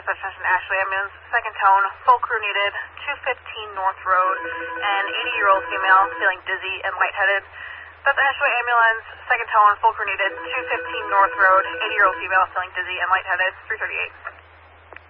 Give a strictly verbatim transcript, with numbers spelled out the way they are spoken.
dispatch attention Ashley Ambulance, second tone, full crew needed, two fifteen North Road, an eighty-year-old female feeling dizzy and lightheaded. That's Ashley Ambulance, second tone, full crew needed, two fifteen North Road, eighty-year-old female feeling dizzy and lightheaded, three thirty-eight.